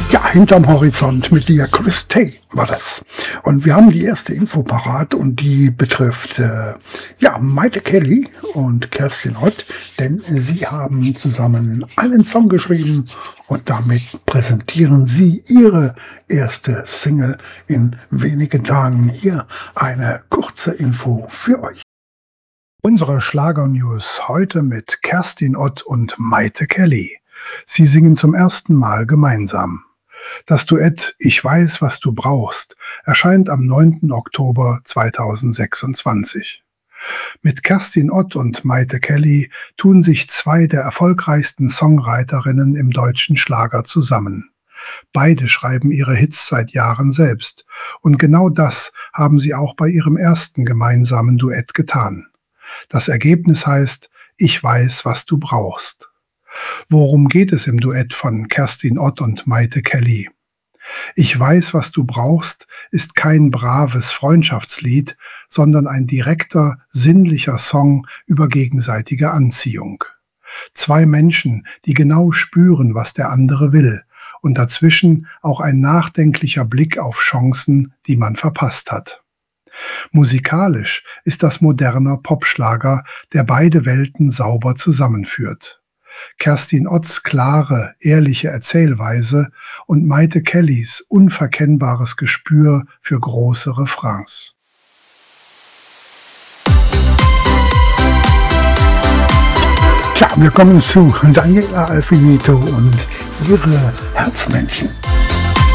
Ja, hinterm Horizont mit Lia Christey war das. Und wir haben die erste Info parat und die betrifft Maite Kelly und Kerstin Ott, denn sie haben zusammen einen Song geschrieben und damit präsentieren sie ihre erste Single in wenigen Tagen. Hier eine kurze Info für euch. Unsere Schlager-News heute mit Kerstin Ott und Maite Kelly. Sie singen zum ersten Mal gemeinsam. Das Duett Ich weiß, was du brauchst erscheint am 9. Oktober 2026. Mit Kerstin Ott und Maite Kelly tun sich zwei der erfolgreichsten Songwriterinnen im deutschen Schlager zusammen. Beide schreiben ihre Hits seit Jahren selbst und genau das haben sie auch bei ihrem ersten gemeinsamen Duett getan. Das Ergebnis heißt Ich weiß, was du brauchst. Worum geht es im Duett von Kerstin Ott und Maite Kelly? Ich weiß, was du brauchst ist kein braves Freundschaftslied, sondern ein direkter, sinnlicher Song über gegenseitige Anziehung. Zwei Menschen, die genau spüren, was der andere will, und dazwischen auch ein nachdenklicher Blick auf Chancen, die man verpasst hat. Musikalisch ist das moderner Popschlager, der beide Welten sauber zusammenführt. Kerstin Otts klare, ehrliche Erzählweise und Maite Kellys unverkennbares Gespür für große Refrains. Tja, wir kommen zu Daniela Alfinito und ihre Herzmännchen.